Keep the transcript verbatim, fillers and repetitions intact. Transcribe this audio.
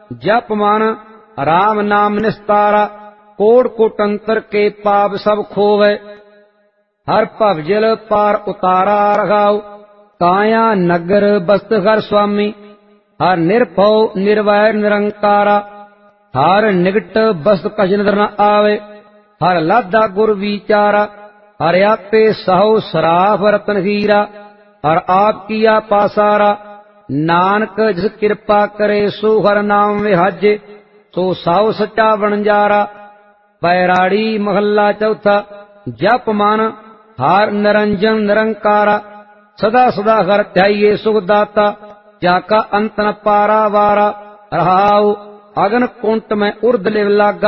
जप मन राम नाम निस्तारा, कोट कोटंतर के पाप सब खोवे। हर भवजल पार उतारा रघाओ, काया नगर बस्त घर स्वामी। हर निर्भव निर्वैर निरंकारा, हर निकट बस्त कछ नदर न आवे। हर लाधा गुर विचारा, हर आपे सहो सराफ रतन हीरा। हर आप किया पासारा, नानक जिस कृपा करे सो हर नाम विहाजे। सो साओ सच्चा बनजारा। बैराड़ी महला चौथा। जप मन हर निरंजन निरंकारा, सदा सदा हर ध्याइये सुखदाता। जाका अंत न पारा वारा, रहाओ अगन कुंट में उर्द लिव लागा।